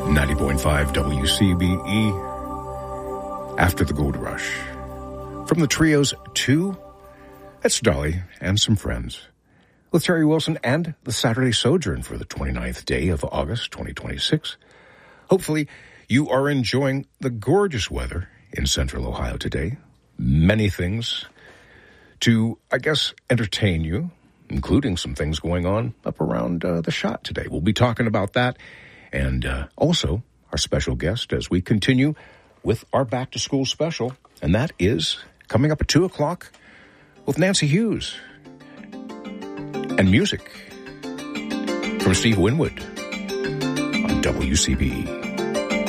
90.5 WCBE, After the Gold Rush. From the Trios 2, that's Dolly and some friends, with Terry Wilson and the Saturday Sojourn for the 29th day of August 2026. Hopefully, you are enjoying the gorgeous weather in Central Ohio today. Many things to, I guess, entertain you, including some things going on up around the Shot today. We'll be talking about that and also our special guest as we continue with our Back to School special, and that is coming up at 2 o'clock with Nancy Hughes and music from Steve Winwood on WCBE.